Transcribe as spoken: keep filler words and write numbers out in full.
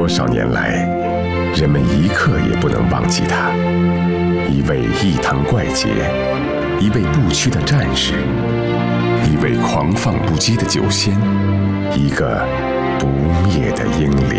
多少年来，人们一刻也不能忘记他，一位一堂怪杰，一位不屈的战士，一位狂放不羁的酒仙，一个不灭的英灵。